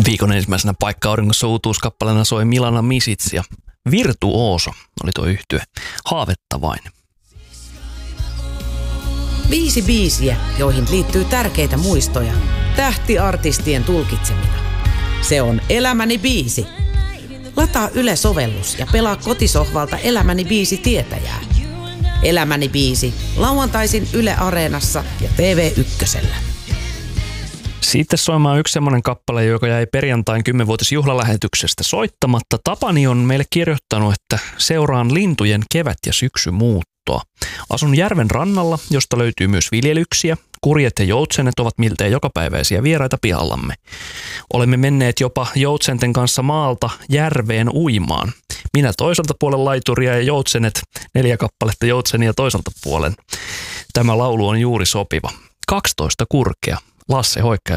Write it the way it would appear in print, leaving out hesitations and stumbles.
Viikon ensimmäisenä Paikka-auringossa uutuuskappaleena soi Milana Misits ja Virtuoso oli tuo yhtye. Haavettavainen. 5 biisiä, joihin liittyy tärkeitä muistoja. Tähtiartistien tulkitsemina. Se on Elämäni biisi. Lataa Yle-sovellus ja pelaa kotisohvalta Elämäni biisi tietäjää. Elämäni biisi. Lauantaisin Yle Areenassa ja TV1:llä. Sitten soimaan yksi semmoinen kappale, joka jäi perjantain 10-vuotisjuhlalähetyksestä soittamatta. Tapani on meille kirjoittanut, että seuraan lintujen kevät- ja syksymuuttoa. Asun järven rannalla, josta löytyy myös viljelyksiä. Kurjet ja joutsenet ovat miltei jokapäiväisiä vieraita pihallamme. Olemme menneet jopa joutsenten kanssa maalta järveen uimaan. Minä toiselta puolen laituria ja joutsenet, 4 kappaletta joutsenia toiselta puolen. Tämä laulu on juuri sopiva. 12 kurkea. Lasse Hoikka